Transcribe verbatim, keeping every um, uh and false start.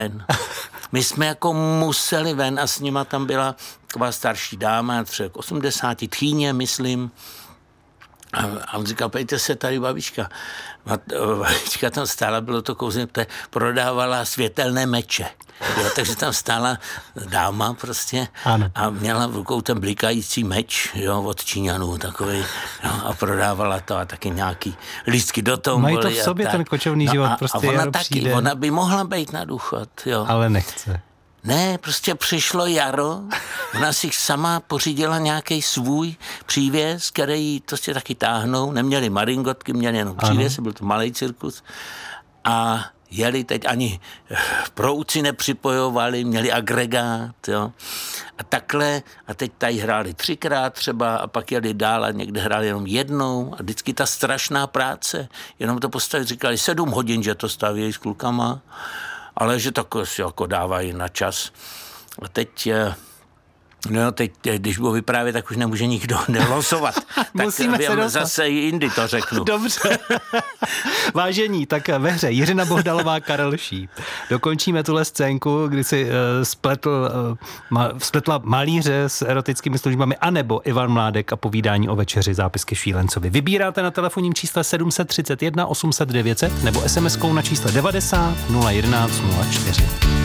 ven. My jsme jako museli ven a s nima tam byla taková starší dáma, třeba k osmdesáti, tchýně, myslím. A, a on říkal, pejte se, tady babička. A babička tam stála, bylo to kouzně, prodávala světelné meče. Jo, takže tam stála dáma prostě ano. A měla v rukou ten blikající meč, jo, od Číňanů takovej, jo, a prodávala to a taky nějaký lístky do toho. Mají to v sobě ten kočovný no život, a, prostě a ona jaro taky, přijde. ona by mohla být na důchod, jo. Ale nechce. Ne, prostě přišlo jaro, ona si sama pořídila nějaký svůj přívěs, který jí prostě taky táhnou, neměli maringotky, měli jenom přívěs, byl to malý cirkus a jeli teď ani prouci nepřipojovali, měli agregát, jo. A takhle, a teď tady hráli třikrát třeba a pak jeli dál a někde hráli jenom jednou a vždycky ta strašná práce, jenom to postavit, říkali sedm hodin, že to stavějí s klukama, ale že tak si jako dávají na čas. A teď, no teď, když budu vyprávět, tak už nemůže nikdo nelosovat. Musíme tak se dostat. Zase jindy to řeknu. Dobře. Vážení, tak ve hře Jiřina Bohdalová, Karel Šíp. Dokončíme tuhle scénku, kdy si uh, spletl, uh, ma, spletla malíře s erotickými službami, anebo Ivan Mládek a povídání o večeři, zápisky Šílencovi. Vybíráte na telefonním čísle sedm set třicet jedna osm set devět set nebo es em eskou na čísle devadesát nula jedenáct nula čtyři.